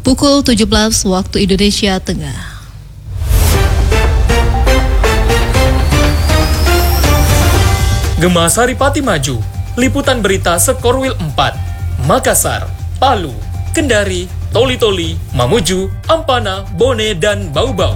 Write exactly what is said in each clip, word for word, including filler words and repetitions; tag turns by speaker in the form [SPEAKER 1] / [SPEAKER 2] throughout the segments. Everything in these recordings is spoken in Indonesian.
[SPEAKER 1] Pukul tujuh belas waktu Indonesia Tengah.
[SPEAKER 2] Gema Saripati maju, liputan berita Sekorwil empat, Makassar, Palu, Kendari, Toli-Toli, Mamuju, Ampana, Bone, dan Bau-Bau.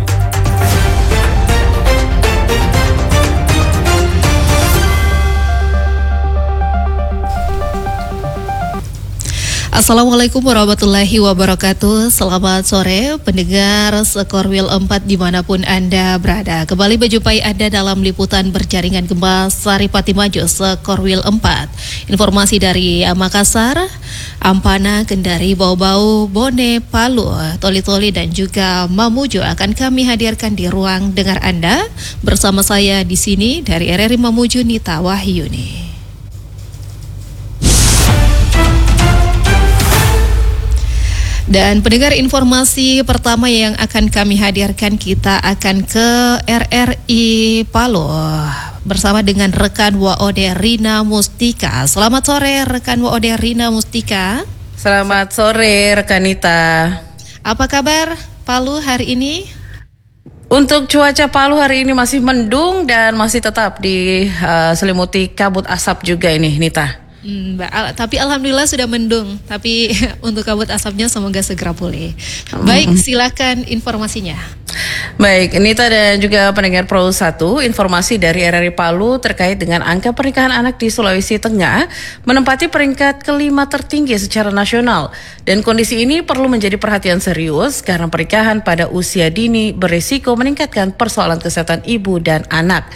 [SPEAKER 1] Assalamualaikum warahmatullahi wabarakatuh. Selamat sore pendengar Sekorwil empat dimanapun Anda berada. Kembali berjumpai Anda dalam liputan berjaringan Gema Saripati Maju Sekorwil empat. Informasi dari Makassar, Ampana, Kendari, Bau-Bau, Bone, Palu, Toli-Toli, dan juga Mamuju akan kami hadirkan di ruang dengar Anda. Bersama saya di sini dari R R I Mamuju, Nita Wahyuni. Dan pendengar, informasi pertama yang akan kami hadirkan, kita akan ke R R I Palu bersama dengan rekan W O D Rina Mustika. Selamat sore rekan W O D Rina Mustika.
[SPEAKER 3] Selamat sore rekan Nita.
[SPEAKER 1] Apa kabar Palu hari ini?
[SPEAKER 3] Untuk cuaca Palu hari ini masih mendung dan masih tetap diselimuti uh, kabut asap juga ini Nita.
[SPEAKER 1] Hmm, al- tapi alhamdulillah sudah mendung. Tapi untuk kabut asapnya semoga segera pulih. Baik, silakan informasinya.
[SPEAKER 3] Baik, Nita dan juga pendengar Pro satu, informasi dari R R I Palu terkait dengan angka pernikahan anak di Sulawesi Tengah menempati peringkat kelima tertinggi secara nasional. Dan kondisi ini perlu menjadi perhatian serius karena pernikahan pada usia dini berisiko meningkatkan persoalan kesehatan ibu dan anak.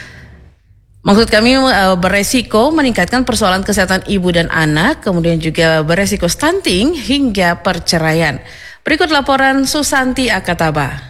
[SPEAKER 3] Maksud kami uh, beresiko meningkatkan persoalan kesehatan ibu dan anak, kemudian juga beresiko stunting hingga perceraian. Berikut laporan Susanti Akataba.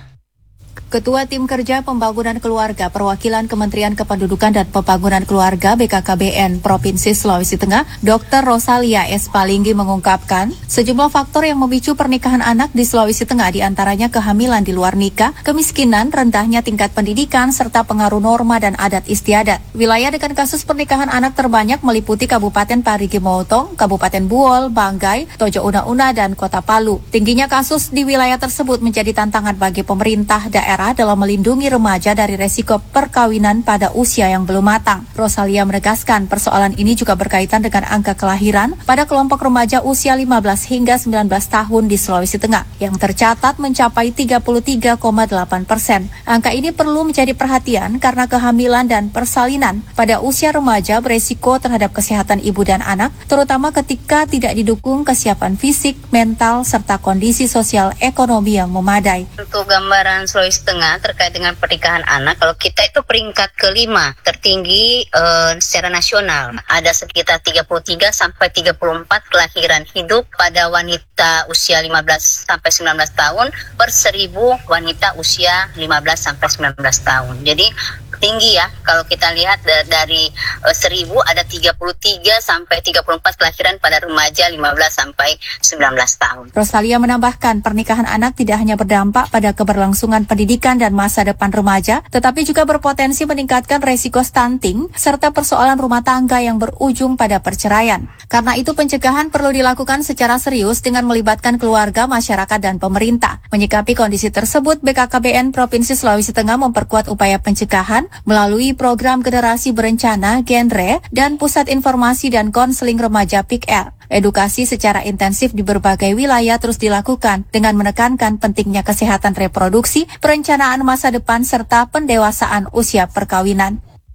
[SPEAKER 4] Ketua Tim Kerja Pembangunan Keluarga Perwakilan Kementerian Kependudukan dan Pembangunan Keluarga B K K B N Provinsi Sulawesi Tengah, Dokter Rosalia S. Palinggi mengungkapkan sejumlah faktor yang memicu pernikahan anak di Sulawesi Tengah, diantaranya kehamilan di luar nikah, kemiskinan, rendahnya tingkat pendidikan, serta pengaruh norma dan adat istiadat. Wilayah dengan kasus pernikahan anak terbanyak meliputi Kabupaten Parigi Motong, Kabupaten Buol, Banggai, Tojo Una-Una, dan Kota Palu. Tingginya kasus di wilayah tersebut menjadi tantangan bagi pemerintah daerah dalam melindungi remaja dari resiko perkawinan pada usia yang belum matang. Rosalia menegaskan persoalan ini juga berkaitan dengan angka kelahiran pada kelompok remaja usia lima belas hingga sembilan belas tahun di Sulawesi Tengah yang tercatat mencapai tiga puluh tiga koma delapan persen. Angka ini perlu menjadi perhatian karena kehamilan dan persalinan pada usia remaja beresiko terhadap kesehatan ibu dan anak, terutama ketika tidak didukung kesiapan fisik, mental, serta kondisi sosial ekonomi yang memadai.
[SPEAKER 5] Untuk gambaran Sulawesi Tengah terkait dengan pernikahan anak, kalau kita itu peringkat kelima tertinggi uh, secara nasional. Ada sekitar tiga puluh tiga sampai tiga puluh empat kelahiran hidup pada wanita usia lima belas sampai sembilan belas tahun per seribu wanita usia lima belas sampai sembilan belas tahun. Jadi tinggi ya, kalau kita lihat da- dari uh, seribu ada tiga puluh tiga sampai tiga puluh empat kelahiran pada remaja lima belas sampai sembilan belas tahun.
[SPEAKER 4] Rosalia menambahkan pernikahan anak tidak hanya berdampak pada keberlangsungan pendidikan dan masa depan remaja, tetapi juga berpotensi meningkatkan resiko stunting serta persoalan rumah tangga yang berujung pada perceraian. Karena itu pencegahan perlu dilakukan secara serius dengan melibatkan keluarga, masyarakat, dan pemerintah. Menyikapi kondisi tersebut, B K K B N Provinsi Sulawesi Tengah memperkuat upaya pencegahan melalui program Generasi Berencana, Genre, dan Pusat Informasi dan Konseling Remaja P I K L. Edukasi secara intensif di berbagai wilayah terus dilakukan dengan menekankan pentingnya kesehatan reproduksi, perencanaan masa depan, serta pendewasaan usia perkawinan.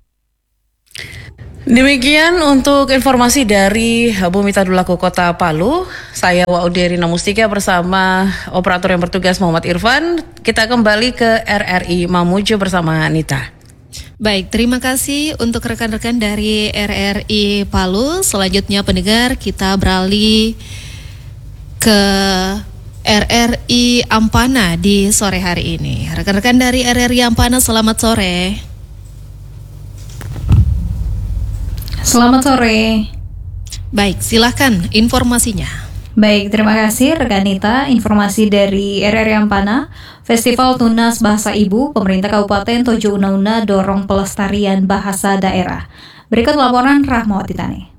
[SPEAKER 3] Demikian untuk informasi dari Bumi Tadulaku Kota Palu. Saya W O D Rina Mustika bersama operator yang bertugas Muhammad Irfan. Kita kembali ke R R I Mamuju bersama Nita.
[SPEAKER 1] Baik, terima kasih untuk rekan-rekan dari R R I Palu. Selanjutnya pendengar, kita beralih ke R R I Ampana di sore hari ini. Rekan-rekan dari R R I Ampana, selamat sore.
[SPEAKER 6] Selamat sore.
[SPEAKER 1] Baik, silakan informasinya.
[SPEAKER 6] Baik, terima kasih rekan Nita. Informasi dari R R I Ampana, Festival Tunas Bahasa Ibu, pemerintah Kabupaten Tojo Una-Una dorong pelestarian bahasa daerah. Berikut laporan Rahmawati Tani.